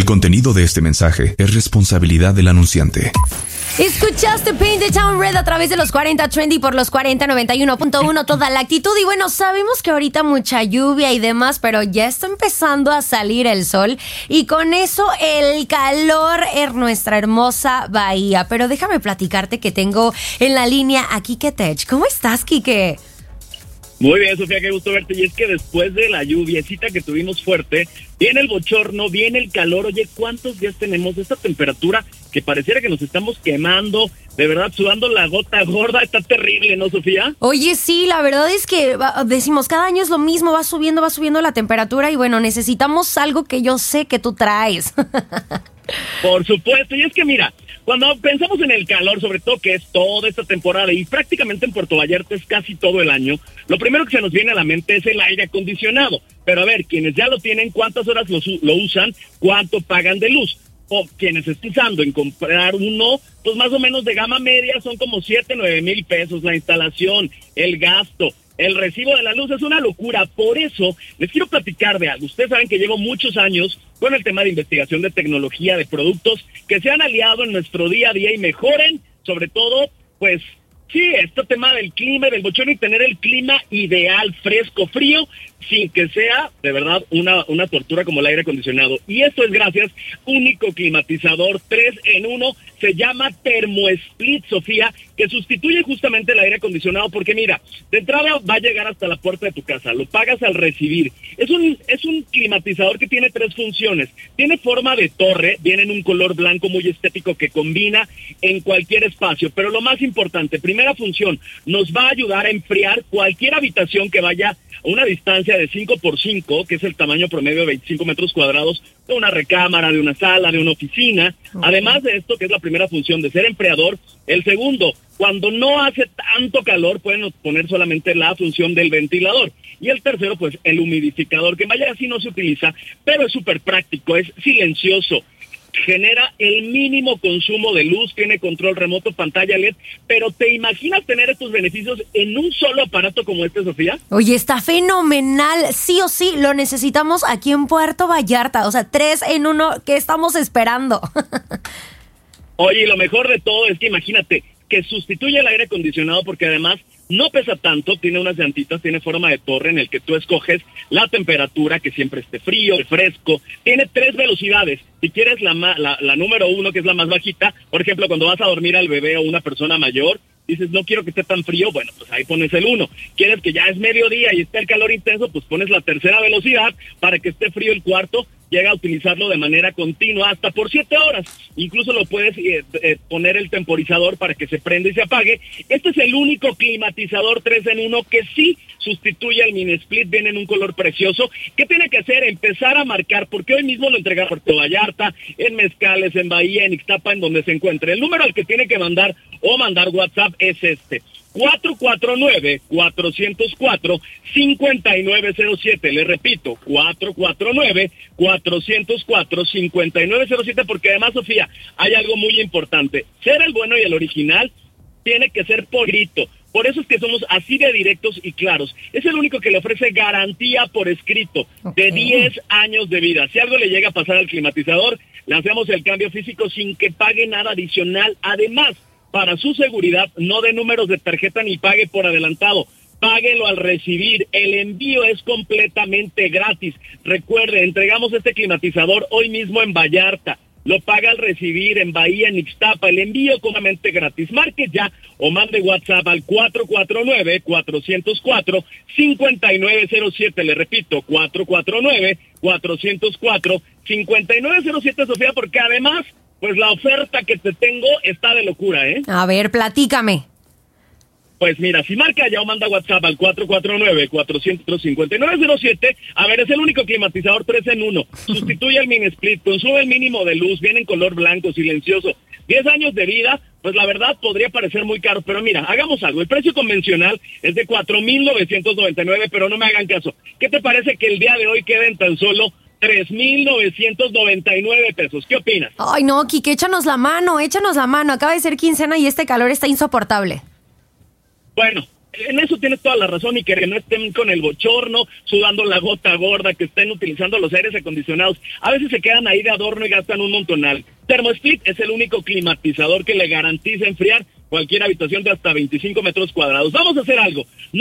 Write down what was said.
El contenido de este mensaje es responsabilidad del anunciante. Escuchaste Paint the Town Red a través de los 40 Trendy por los 4091.1, toda la actitud. Y bueno, sabemos que ahorita mucha lluvia y demás, pero ya está empezando a salir el sol y con eso el calor en nuestra hermosa bahía. Pero déjame platicarte que tengo en la línea a Quique Tech. ¿Cómo estás, Quique? Muy bien, Sofía, qué gusto verte. Y es que después de la lluviecita que tuvimos fuerte, viene el bochorno, viene el calor. Oye, ¿cuántos días tenemos de esta temperatura que pareciera que nos estamos quemando? De verdad, sudando la gota gorda. Está terrible, ¿no, Sofía? Oye, sí, la verdad es que decimos, cada año es lo mismo, va subiendo la temperatura y bueno, necesitamos algo que yo sé que tú traes. Por supuesto, y es que mira, cuando pensamos en el calor, sobre todo que es toda esta temporada y prácticamente en Puerto Vallarta es casi todo el año, lo primero que se nos viene a la mente es el aire acondicionado. Pero a ver, quienes ya lo tienen, ¿cuántas horas lo usan? ¿Cuánto pagan de luz? O quienes están pensando en comprar uno, pues más o menos de gama media son como 7-9 mil pesos la instalación, el gasto. El recibo de la luz es una locura. Por eso les quiero platicar de algo. Ustedes saben que llevo muchos años con el tema de investigación de tecnología, de productos que se han aliado en nuestro día a día y mejoren, sobre todo, pues, sí, este tema del clima y del bochorno y tener el clima ideal, fresco, frío, sin que sea, de verdad, una tortura como el aire acondicionado. Y esto es gracias, único climatizador 3 en 1, se llama ThermoSplit, Sofía, que sustituye justamente el aire acondicionado, porque mira, de entrada va a llegar hasta la puerta de tu casa, lo pagas al recibir. Es un climatizador que tiene 3 funciones. Tiene forma de torre, viene en un color blanco muy estético que combina en cualquier espacio, pero lo más importante, primera función, nos va a ayudar a enfriar cualquier habitación que vaya a una distancia de 5x5, que es el tamaño promedio de 25 metros cuadrados, de una recámara, de una sala, de una oficina. Además de esto, que es la primera función de ser enfriador, el segundo, cuando no hace tanto calor, pueden poner solamente la función del ventilador. Y el tercero, pues, el humidificador, que vaya así no se utiliza, pero es súper práctico, es silencioso. Genera el mínimo consumo de luz, tiene control remoto, pantalla LED, pero ¿te imaginas tener estos beneficios en un solo aparato como este, Sofía? Oye, está fenomenal, sí o sí, lo necesitamos aquí en Puerto Vallarta, o sea, 3 en 1, ¿qué estamos esperando? Oye, y lo mejor de todo es que imagínate, que sustituye el aire acondicionado porque además no pesa tanto, tiene unas llantitas, tiene forma de torre en el que tú escoges la temperatura, que siempre esté frío, fresco, tiene 3 velocidades. Si quieres la número 1, que es la más bajita, por ejemplo, cuando vas a dormir al bebé o una persona mayor, dices, no quiero que esté tan frío, bueno, pues ahí pones el 1. Quieres que ya es mediodía y esté el calor intenso, pues pones la tercera velocidad para que esté frío el cuarto. Llega a utilizarlo de manera continua hasta por 7 horas. Incluso lo puedes poner el temporizador para que se prenda y se apague. Este es el único climatizador 3 en 1 que sí sustituye al mini split, viene en un color precioso. ¿Qué tiene que hacer? Empezar a marcar, porque hoy mismo lo entrega Puerto Vallarta, en Mezcales, en Bahía, en Ixtapa, en donde se encuentre. El número al que tiene que mandar o mandar WhatsApp es este: 449-404-5907. Le repito, 449-404-5907, porque además, Sofía, hay algo muy importante. Ser el bueno y el original tiene que ser por grito. Por eso es que somos así de directos y claros. Es el único que le ofrece garantía por escrito de 10 años de vida. Si algo le llega a pasar al climatizador, le hacemos el cambio físico sin que pague nada adicional. Además, para su seguridad, no dé números de tarjeta ni pague por adelantado. Páguelo al recibir. El envío es completamente gratis. Recuerde, entregamos este climatizador hoy mismo en Vallarta. Lo paga al recibir en Bahía, en Ixtapa. El envío completamente gratis. Marque ya o mande WhatsApp al 449-404-5907. Le repito, 449-404-5907, Sofía, porque además, pues la oferta que te tengo está de locura, ¿eh? A ver, platícame. Pues mira, si marca ya o manda WhatsApp al 449-400-5907, a ver, es el único climatizador 3 en 1. Sustituye el mini split, consume el mínimo de luz, viene en color blanco, silencioso. 10 años de vida, pues la verdad podría parecer muy caro, pero mira, hagamos algo. El precio convencional es de 4,999, pero no me hagan caso. ¿Qué te parece que el día de hoy queden tan solo 3,999 pesos? ¿Qué opinas? Ay, no, Quique, échanos la mano. Acaba de ser quincena y este calor está insoportable. Bueno, En eso tienes toda la razón, y que no estén con el bochorno, sudando la gota gorda, que estén utilizando los aires acondicionados. A veces se quedan ahí de adorno y gastan un montonal. ThermoSplit es el único climatizador que le garantiza enfriar cualquier habitación de hasta 25 metros cuadrados. Vamos a hacer algo.